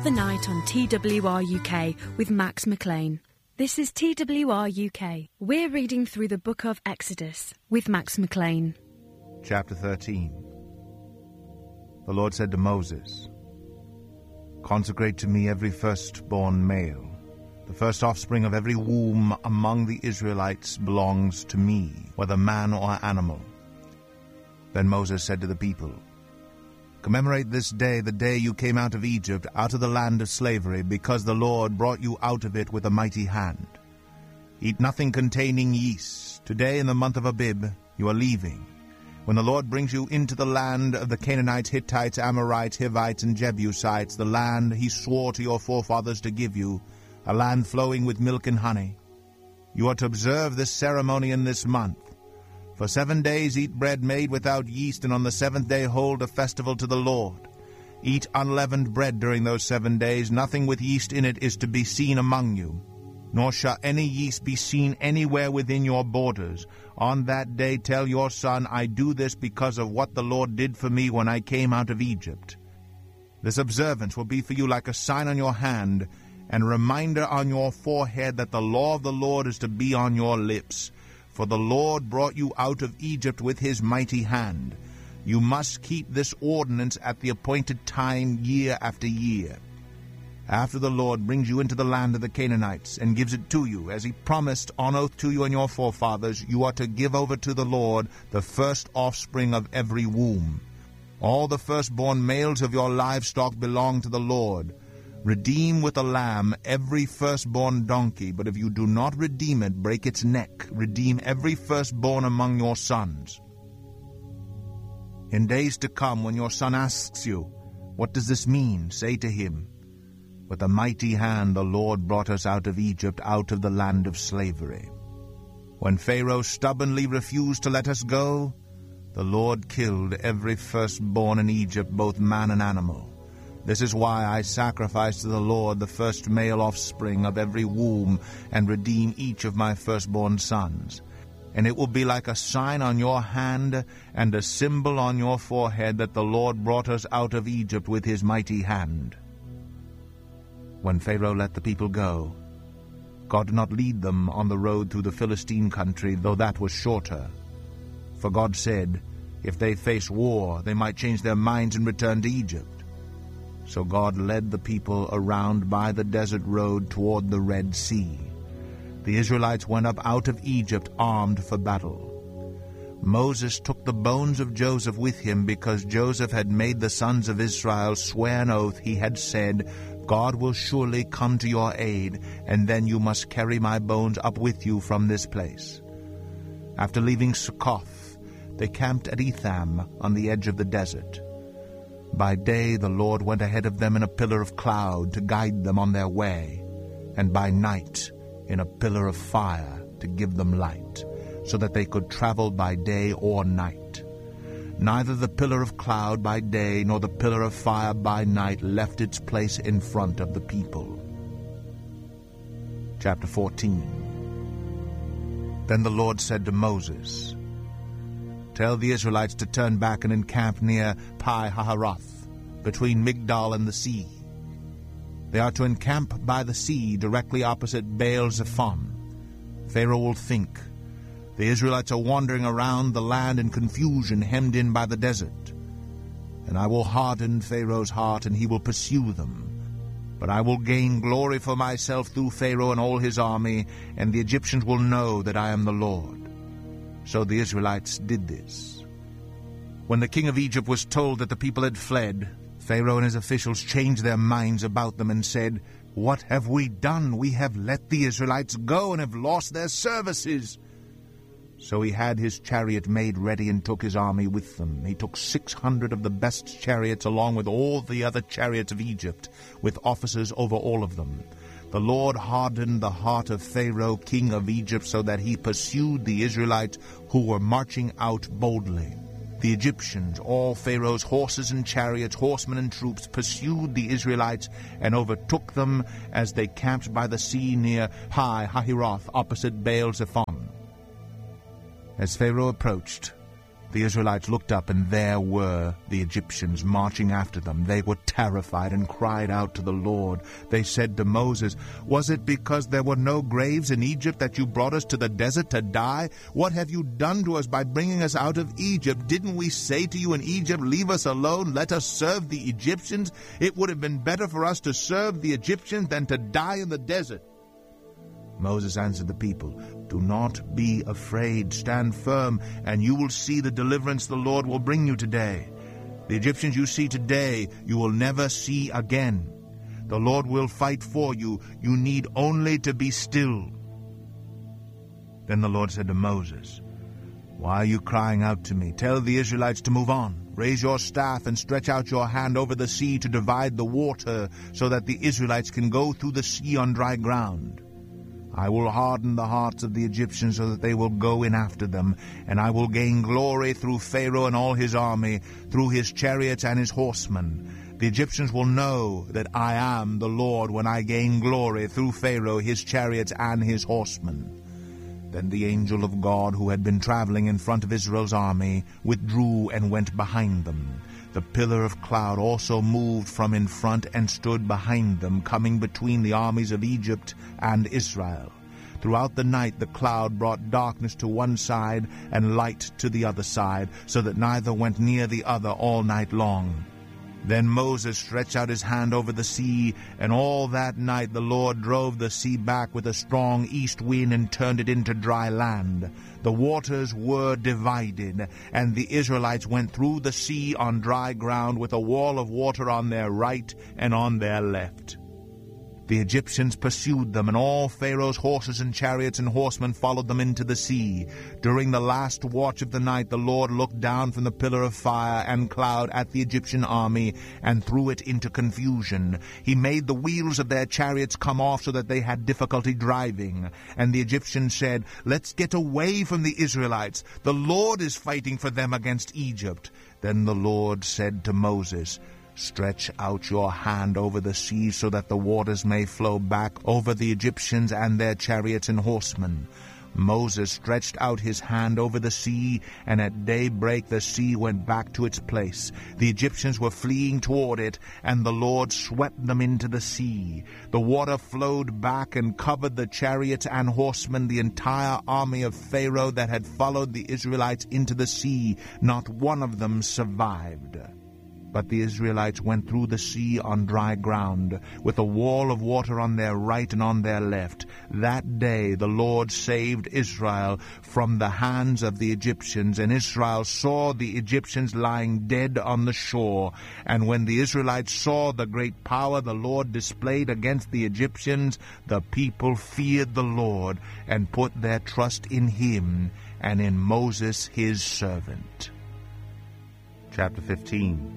Start the night on TWR UK with Max McLean. This is TWR UK. We're reading through the book of Exodus with Max McLean. Chapter 13. The Lord said to Moses, "Consecrate to me every firstborn male. The first offspring of every womb among the Israelites belongs to me, whether man or animal." Then Moses said to the people, "Commemorate this day, the day you came out of Egypt, out of the land of slavery, because the Lord brought you out of it with a mighty hand. Eat nothing containing yeast. Today in the month of Abib you are leaving. When the Lord brings you into the land of the Canaanites, Hittites, Amorites, Hivites, and Jebusites, the land he swore to your forefathers to give you, a land flowing with milk and honey. You are to observe this ceremony in this month. For 7 days eat bread made without yeast, and on the 7th day hold a festival to the Lord. Eat unleavened bread during those 7 days. Nothing with yeast in it is to be seen among you, nor shall any yeast be seen anywhere within your borders. On that day tell your son, I do this because of what the Lord did for me when I came out of Egypt. This observance will be for you like a sign on your hand, and a reminder on your forehead that the law of the Lord is to be on your lips. For the Lord brought you out of Egypt with his mighty hand. You must keep this ordinance at the appointed time year after year. After the Lord brings you into the land of the Canaanites and gives it to you, as he promised on oath to you and your forefathers, you are to give over to the Lord the first offspring of every womb. All the firstborn males of your livestock belong to the Lord. Redeem with a lamb every firstborn donkey, but if you do not redeem it, break its neck. Redeem every firstborn among your sons. In days to come, when your son asks you, 'What does this mean?' say to him, 'With a mighty hand the Lord brought us out of Egypt, out of the land of slavery. When Pharaoh stubbornly refused to let us go, the Lord killed every firstborn in Egypt, both man and animal. This is why I sacrifice to the Lord the first male offspring of every womb, and redeem each of my firstborn sons. And it will be like a sign on your hand and a symbol on your forehead that the Lord brought us out of Egypt with his mighty hand." When Pharaoh let the people go, God did not lead them on the road through the Philistine country, though that was shorter. For God said, if they face war, they might change their minds and return to Egypt. So God led the people around by the desert road toward the Red Sea. The Israelites went up out of Egypt armed for battle. Moses took the bones of Joseph with him because Joseph had made the sons of Israel swear an oath. He had said, "God will surely come to your aid, and then you must carry my bones up with you from this place." After leaving Succoth, they camped at Etham on the edge of the desert. By day the Lord went ahead of them in a pillar of cloud to guide them on their way, and by night in a pillar of fire to give them light, so that they could travel by day or night. Neither the pillar of cloud by day nor the pillar of fire by night left its place in front of the people. Chapter 14. Then the Lord said to Moses, "Tell the Israelites to turn back and encamp near Pi-hahiroth, between Migdal and the sea. They are to encamp by the sea, directly opposite Baal-zephon. Pharaoh will think, the Israelites are wandering around the land in confusion, hemmed in by the desert. And I will harden Pharaoh's heart, and he will pursue them. But I will gain glory for myself through Pharaoh and all his army, and the Egyptians will know that I am the Lord." So the Israelites did this. When the king of Egypt was told that the people had fled, Pharaoh and his officials changed their minds about them and said, "What have we done? We have let the Israelites go and have lost their services." So he had his chariot made ready and took his army with them. He took 600 of the best chariots along with all the other chariots of Egypt, with officers over all of them. The Lord hardened the heart of Pharaoh, king of Egypt, so that he pursued the Israelites who were marching out boldly. The Egyptians, all Pharaoh's horses and chariots, horsemen and troops, pursued the Israelites and overtook them as they camped by the sea near Pi-hahiroth, opposite Baal-zephon. As Pharaoh approached, The Israelites looked up, and there were the Egyptians marching after them. They were terrified and cried out to the Lord. They said to Moses, "Was it because there were no graves in Egypt that you brought us to the desert to die? What have you done to us by bringing us out of Egypt? Didn't we say to you in Egypt, 'Leave us alone, let us serve the Egyptians'? It would have been better for us to serve the Egyptians than to die in the desert." Moses answered the people, "Do not be afraid. Stand firm, and you will see the deliverance the Lord will bring you today. The Egyptians you see today, you will never see again. The Lord will fight for you. You need only to be still." Then the Lord said to Moses, "Why are you crying out to me? Tell the Israelites to move on. Raise your staff and stretch out your hand over the sea to divide the water, so that the Israelites can go through the sea on dry ground. I will harden the hearts of the Egyptians so that they will go in after them, and I will gain glory through Pharaoh and all his army, through his chariots and his horsemen. The Egyptians will know that I am the Lord when I gain glory through Pharaoh, his chariots, and his horsemen." Then the angel of God, who had been traveling in front of Israel's army, withdrew and went behind them. The pillar of cloud also moved from in front and stood behind them, coming between the armies of Egypt and Israel. Throughout the night the cloud brought darkness to one side and light to the other side, so that neither went near the other all night long. Then Moses stretched out his hand over the sea, and all that night the Lord drove the sea back with a strong east wind and turned it into dry land. The waters were divided, and the Israelites went through the sea on dry ground with a wall of water on their right and on their left. The Egyptians pursued them, and all Pharaoh's horses and chariots and horsemen followed them into the sea. During the last watch of the night the Lord looked down from the pillar of fire and cloud at the Egyptian army and threw it into confusion. He made the wheels of their chariots come off so that they had difficulty driving. And the Egyptians said, "Let's get away from the Israelites. The Lord is fighting for them against Egypt." Then the Lord said to Moses, "Stretch out your hand over the sea so that the waters may flow back over the Egyptians and their chariots and horsemen." Moses stretched out his hand over the sea, and at daybreak the sea went back to its place. The Egyptians were fleeing toward it, and the Lord swept them into the sea. The water flowed back and covered the chariots and horsemen, the entire army of Pharaoh that had followed the Israelites into the sea. Not one of them survived. But the Israelites went through the sea on dry ground, with a wall of water on their right and on their left. That day the Lord saved Israel from the hands of the Egyptians, and Israel saw the Egyptians lying dead on the shore. And when the Israelites saw the great power the Lord displayed against the Egyptians, the people feared the Lord and put their trust in him and in Moses his servant. Chapter 15.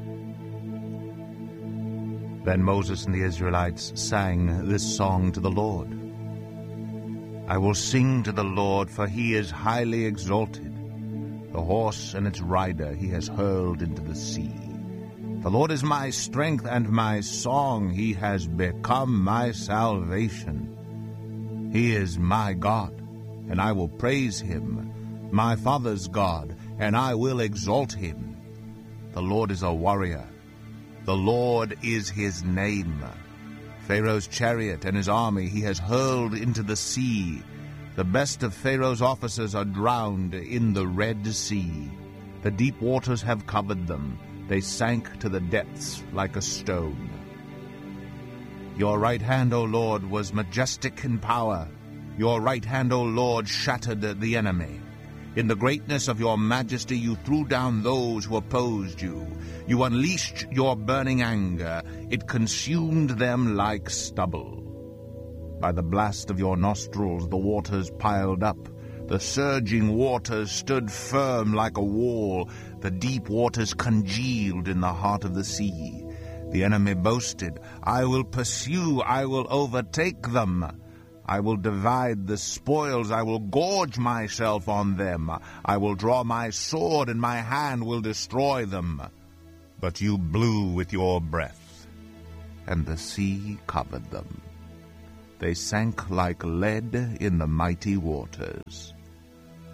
Then Moses and the Israelites sang this song to the Lord. "I will sing to the Lord, for he is highly exalted. The horse and its rider he has hurled into the sea. The Lord is my strength and my song. He has become my salvation. He is my God, and I will praise him, my father's God, and I will exalt him. The Lord is a warrior. The Lord is his name. Pharaoh's chariot and his army he has hurled into the sea. The best of Pharaoh's officers are drowned in the Red Sea. The deep waters have covered them. They sank to the depths like a stone. Your right hand, O Lord, was majestic in power. Your right hand, O Lord, shattered the enemy. In the greatness of your majesty you threw down those who opposed you. You unleashed your burning anger. It consumed them like stubble. By the blast of your nostrils the waters piled up. The surging waters stood firm like a wall. The deep waters congealed in the heart of the sea. The enemy boasted, "I will pursue, I will overtake them. I will divide the spoils, I will gorge myself on them. I will draw my sword, and my hand will destroy them." But you blew with your breath, and the sea covered them. They sank like lead in the mighty waters.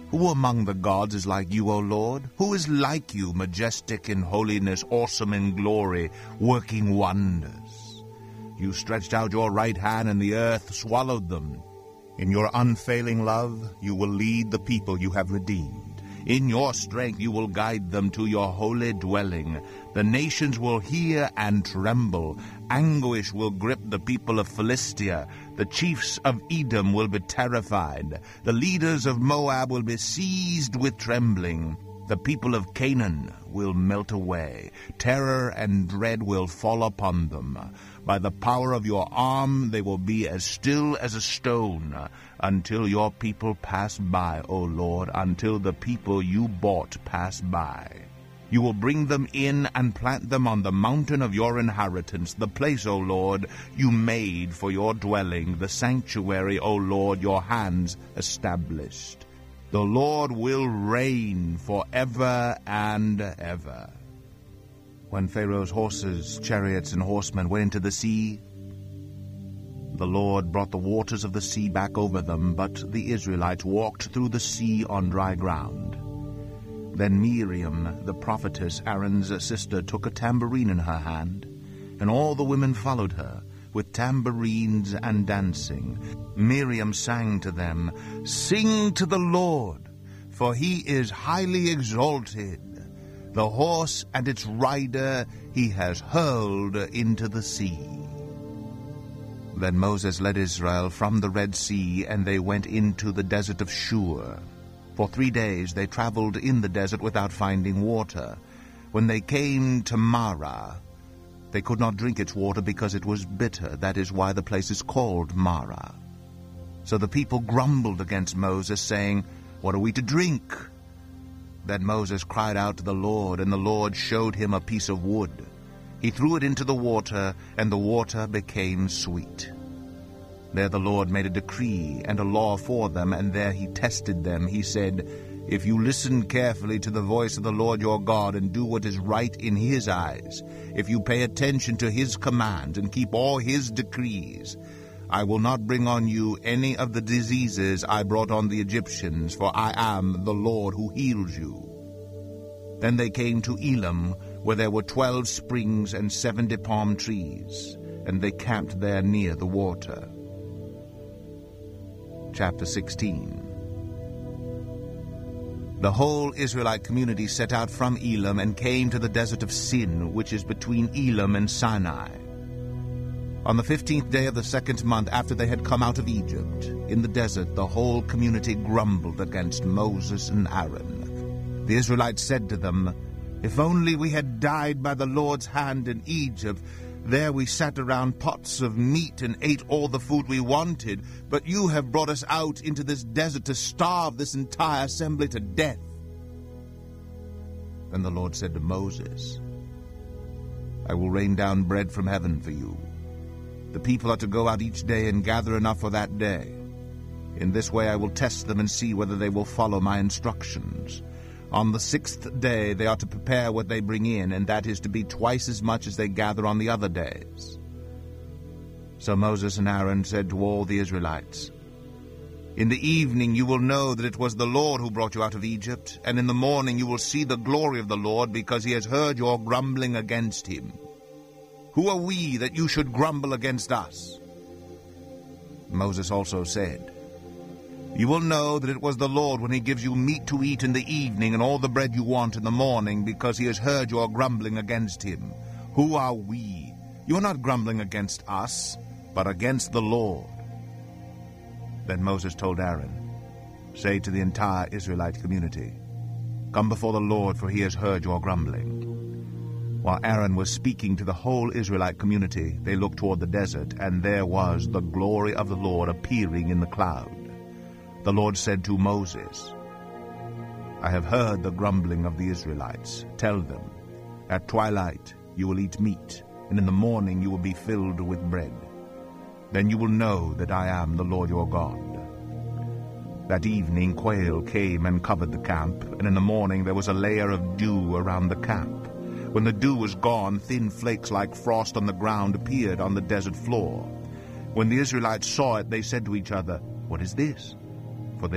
Who among the gods is like you, O Lord? Who is like you, majestic in holiness, awesome in glory, working wonders? You stretched out your right hand, and the earth swallowed them. In your unfailing love, you will lead the people you have redeemed. In your strength you will guide them to your holy dwelling. The nations will hear and tremble. Anguish will grip the people of Philistia. The chiefs of Edom will be terrified. The leaders of Moab will be seized with trembling. The people of Canaan will melt away. Terror and dread will fall upon them. By the power of your arm they will be as still as a stone, until your people pass by, O Lord, until the people you bought pass by. You will bring them in and plant them on the mountain of your inheritance, the place, O Lord, you made for your dwelling, the sanctuary, O Lord, your hands established. The Lord will reign forever and ever. When Pharaoh's horses, chariots, and horsemen went into the sea, the Lord brought the waters of the sea back over them, but the Israelites walked through the sea on dry ground. Then Miriam, the prophetess, Aaron's sister, took a tambourine in her hand, and all the women followed her, with tambourines and dancing. Miriam sang to them, "Sing to the Lord, for he is highly exalted. The horse and its rider he has hurled into the sea." Then Moses led Israel from the Red Sea, and they went into the desert of Shur. For 3 days they traveled in the desert without finding water. When they came to Marah, they could not drink its water because it was bitter. That is why the place is called Marah. So the people grumbled against Moses, saying, "What are we to drink?" Then Moses cried out to the Lord, and the Lord showed him a piece of wood. He threw it into the water, and the water became sweet. There the Lord made a decree and a law for them, and there he tested them. He said, "If you listen carefully to the voice of the Lord your God and do what is right in his eyes, if you pay attention to his commands and keep all his decrees, I will not bring on you any of the diseases I brought on the Egyptians, for I am the Lord who heals you." Then they came to Elim, where there were 12 springs and 70 palm trees, and they camped there near the water. Chapter 16. The whole Israelite community set out from Elim and came to the desert of Sin, which is between Elim and Sinai. On the 15th day of the 2nd month after they had come out of Egypt, in the desert the whole community grumbled against Moses and Aaron. The Israelites said to them, "If only we had died by the Lord's hand in Egypt. There we sat around pots of meat and ate all the food we wanted, but you have brought us out into this desert to starve this entire assembly to death." Then the Lord said to Moses, "I will rain down bread from heaven for you. The people are to go out each day and gather enough for that day. In this way I will test them and see whether they will follow my instructions. On the 6th day they are to prepare what they bring in, and that is to be twice as much as they gather on the other days." So Moses and Aaron said to all the Israelites, "In the evening you will know that it was the Lord who brought you out of Egypt, and in the morning you will see the glory of the Lord, because he has heard your grumbling against him. Who are we that you should grumble against us?" Moses also said, "You will know that it was the Lord when he gives you meat to eat in the evening and all the bread you want in the morning, because he has heard your grumbling against him. Who are we? You are not grumbling against us, but against the Lord." Then Moses told Aaron, "Say to the entire Israelite community, 'Come before the Lord, for he has heard your grumbling.'" While Aaron was speaking to the whole Israelite community, they looked toward the desert, and there was the glory of the Lord appearing in the cloud. The Lord said to Moses, "I have heard the grumbling of the Israelites. Tell them, at twilight you will eat meat, and in the morning you will be filled with bread. Then you will know that I am the Lord your God." That evening quail came and covered the camp, and in the morning there was a layer of dew around the camp. When the dew was gone, thin flakes like frost on the ground appeared on the desert floor. When the Israelites saw it, they said to each other, "What is this?"